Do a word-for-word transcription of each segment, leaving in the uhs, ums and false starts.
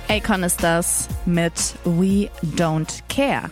Akon ist das mit We Don't Care.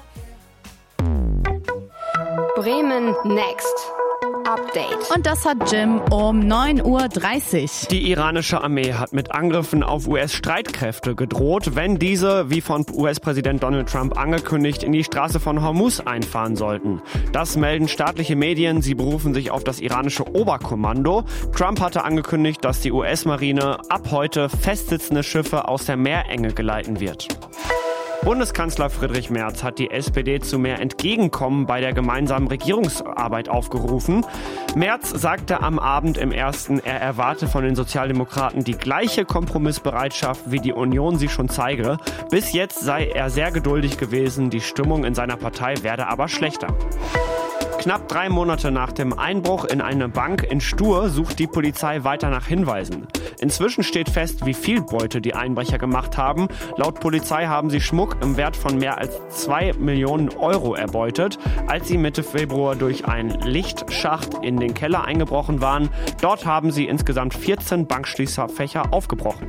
Bremen Next. Update. Und das hat Jim um neun Uhr dreißig. Die iranische Armee hat mit Angriffen auf U S-Streitkräfte gedroht, wenn diese, wie von U S-Präsident Donald Trump angekündigt, in die Straße von Hormuz einfahren sollten. Das melden staatliche Medien. Sie berufen sich auf das iranische Oberkommando. Trump hatte angekündigt, dass die U S-Marine ab heute festsitzende Schiffe aus der Meerenge geleiten wird. Bundeskanzler Friedrich Merz hat die S P D zu mehr Entgegenkommen bei der gemeinsamen Regierungsarbeit aufgerufen. Merz sagte am Abend im Ersten, er erwarte von den Sozialdemokraten die gleiche Kompromissbereitschaft, wie die Union sie schon zeige. Bis jetzt sei er sehr geduldig gewesen, die Stimmung in seiner Partei werde aber schlechter. Knapp drei Monate nach dem Einbruch in eine Bank in Stur sucht die Polizei weiter nach Hinweisen. Inzwischen steht fest, wie viel Beute die Einbrecher gemacht haben. Laut Polizei haben sie Schmuck im Wert von mehr als zwei Millionen Euro erbeutet, als sie Mitte Februar durch einen Lichtschacht in den Keller eingebrochen waren. Dort haben sie insgesamt vierzehn Bankschließfächer aufgebrochen.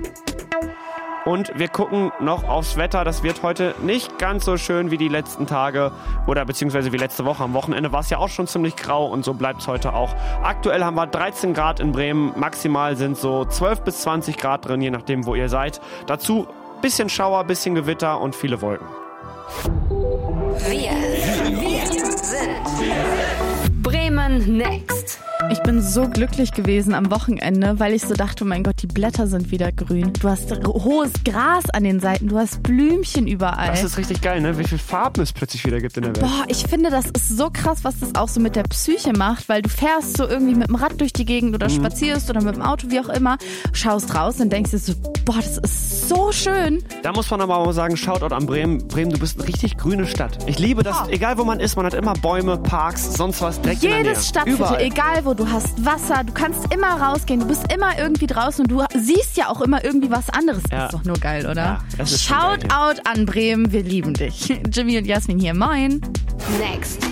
Und wir gucken noch aufs Wetter. Das wird heute nicht ganz so schön wie die letzten Tage oder beziehungsweise wie letzte Woche. Am Wochenende war es ja auch schon ziemlich grau und so bleibt es heute auch. Aktuell haben wir dreizehn Grad in Bremen. Maximal sind so zwölf bis zwanzig Grad drin, je nachdem, wo ihr seid. Dazu bisschen Schauer, bisschen Gewitter und viele Wolken. Wir, wir sind Bremen Next. Ich bin so glücklich gewesen am Wochenende, weil ich so dachte, oh mein Gott, die Blätter sind wieder grün. Du hast hohes Gras an den Seiten, du hast Blümchen überall. Das ist richtig geil, ne? Wie viele Farben es plötzlich wieder gibt in der Welt. Boah, ich finde, das ist so krass, was das auch so mit der Psyche macht, weil du fährst so irgendwie mit dem Rad durch die Gegend oder mhm. spazierst oder mit dem Auto, wie auch immer, schaust raus und denkst dir so, boah, das ist so schön. Da muss man aber auch sagen, Shoutout an Bremen. Bremen, du bist eine richtig grüne Stadt. Ich liebe das, oh. Egal wo man ist, man hat immer Bäume, Parks, sonst was direkt Jedes in der Nähe. Stadtviertel, Überall. Egal wo, du hast Wasser, du kannst immer rausgehen, du bist immer irgendwie draußen und du siehst ja auch immer irgendwie was anderes. Ja. Das ist doch nur geil, oder? Ja, das ist schon geil, Shoutout an Bremen, wir lieben dich. Jimmy und Jasmin hier, moin. Next.